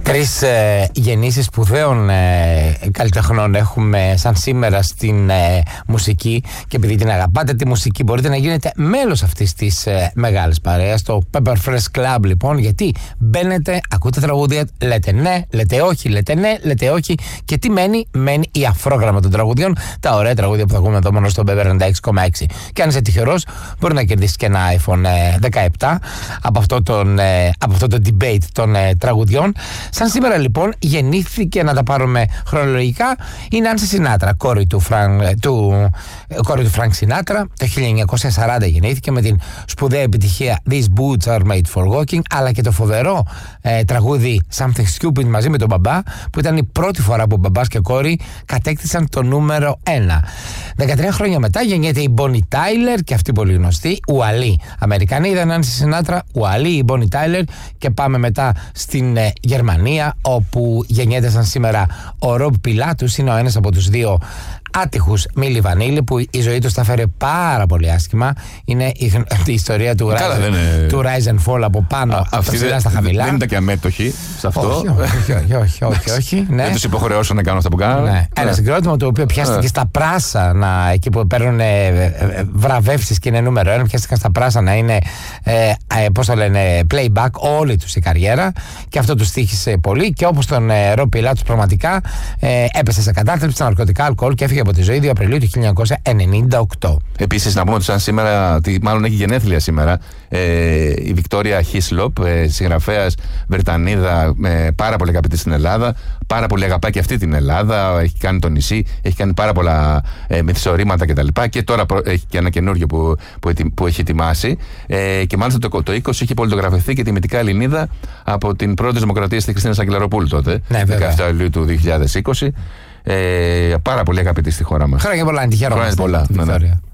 Τρεις γεννήσεις σπουδαίων καλλιτεχνών έχουμε σαν σήμερα στην μουσική, και επειδή την αγαπάτε τη μουσική μπορείτε να γίνετε μέλος αυτής της μεγάλης παρέας, το Pepper Fresh Club λοιπόν, γιατί μπαίνετε, ακούτε τραγούδια, λέτε ναι, λέτε όχι, λέτε ναι, λέτε όχι, και τι μένει? Μένει η αφρόγραμμα των τραγουδιών, τα ωραία τραγούδια που θα ακούμε εδώ μόνο στο Pepper 96,6. Και αν είσαι τυχερός μπορεί να κερδίσεις και ένα iPhone 17 από αυτό το debate των τραγουδιών. Σαν σήμερα λοιπόν γεννήθηκε, να τα πάρουμε χρονολογικά, η Νάνση Σινάτρα, κόρη του Φρανκ Σινάτρα. Το 1940 γεννήθηκε με την σπουδαία επιτυχία These Boots Are Made For Walking, αλλά και το φοβερό τραγούδι Something Stupid μαζί με τον μπαμπά, που ήταν η πρώτη φορά που μπαμπάς και κόρη κατέκτησαν το νούμερο 1. 13 χρόνια μετά γεννιέται η Bonnie Tyler, και αυτή πολύ γνωστή, Ουαλή. Αμερικανίδα Νάνση Σινάτρα, Ουαλή, η Bonnie Tyler. Και πάμε μετά στην Γερμανία, όπου γεννιέται σαν σήμερα ο Ρομπ Πιλάτους. Είναι ο ένας από τους δύο άτυχους Μίλι Βανίλη που η ζωή τους τα φέρε πάρα πολύ άσχημα. Είναι η ιστορία του Rise and Fall από πάνω, από ψηλά στα χαμηλά. Δεν ήταν και αμέτωχοι σε αυτό. Όχι. Ναι. Δεν τους υποχρεώσαν να κάνουν αυτά που κάνουν. Ναι. Ένα συγκρότημα το οποίο πιάστηκε στα πράσα, εκεί που παίρνουν βραβεύσεις και είναι νούμερο 1, πιάστηκαν στα πράσα να είναι playback όλη τους η καριέρα, και αυτό τους τύχησε πολύ. Και όπως τον Ρομπ Πιλάτους πραγματικά έπεσε σε κατάθλιψη, ναρκωτικά, αλκοόλ και έφυγε από τη ζωή 2 Απριλίου του 1998. Επίσης, να πούμε ότι σαν σήμερα, ότι μάλλον έχει γενέθλια σήμερα, η Βικτόρια Χίσλοπ, συγγραφέας Βρετανίδα, πάρα πολύ αγαπητή στην Ελλάδα, πάρα πολύ αγαπάει και αυτή την Ελλάδα, έχει κάνει το νησί, έχει κάνει πάρα πολλά μυθιστορήματα κτλ. Και τώρα έχει και ένα καινούργιο που έχει ετοιμάσει. Και μάλιστα το 20 είχε πολιτογραφηθεί και τιμητικά Ελληνίδα από την πρώτη Δημοκρατία στη Χριστίνα Σαγγελαροπούλου τότε, 17 Ιουλίου του 2020. Πάρα πολύ αγαπητή στη χώρα μας. Χρόνια πολλά, είναι τυχερό. Χρόνια πολλά.